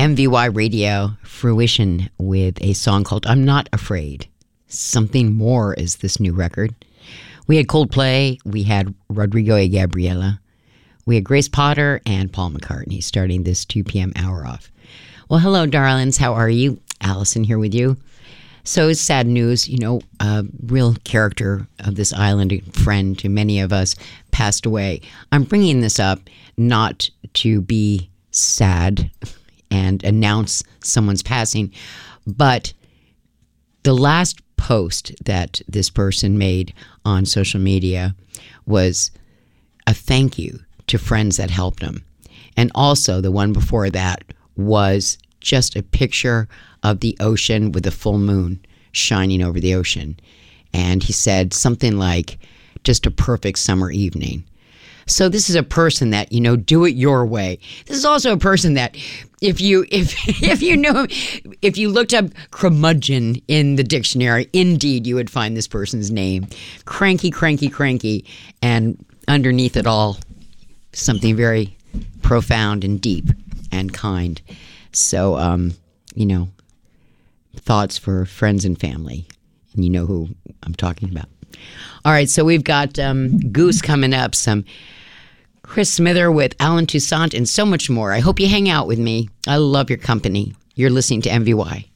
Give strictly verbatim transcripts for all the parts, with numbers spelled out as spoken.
M V Y Radio Fruition with a song called I'm Not Afraid. Something More is this new record. We had Coldplay, we had Rodrigo y Gabriela, we had Grace Potter and Paul McCartney starting this two p.m. hour off. Well, hello, darlings. How are you? Allison here with you. So it's sad news. You know, a real character of this island, a friend to many of us, passed away. I'm bringing this up not to be sad and announce someone's passing, but the last post that this person made on social media was a thank you to friends that helped him. And also the one before that was just a picture of the ocean with the full moon shining over the ocean. And he said something like, just a perfect summer evening. So this is a person that, you know, do it your way. This is also a person that if you if if you know if you looked up curmudgeon in the dictionary, indeed you would find this person's name. Cranky, cranky, cranky, and underneath it all, something very profound and deep and kind. So um, you know, thoughts for friends and family. And you know who I'm talking about. All right, so we've got um, Goose coming up, some Chris Smither with Alan Toussaint, and so much more. I hope you hang out with me. I love your company. You're listening to M V Y.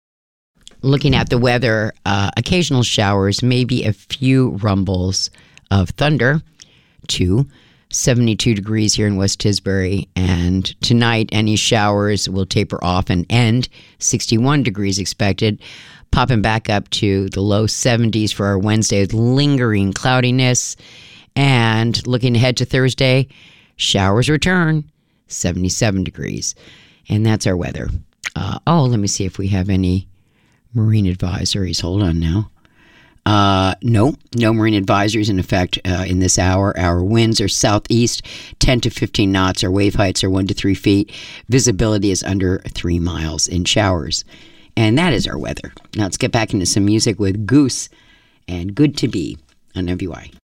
Looking at the weather, uh, occasional showers, maybe a few rumbles of thunder. Two, seventy-two degrees here in West Tisbury. And tonight, any showers will taper off and end. sixty-one degrees expected. Popping back up to the low seventies for our Wednesday with lingering cloudiness. And looking ahead to Thursday, showers return, seventy-seven degrees. And that's our weather. Uh, oh, let me see if we have any marine advisories. Hold on now. Uh, no, no marine advisories in effect uh, in this hour. Our winds are southeast, ten to fifteen knots. Our wave heights are one to three feet. Visibility is under three miles in showers. And that is our weather. Now let's get back into some music with Goose and Good to Be on M V Y.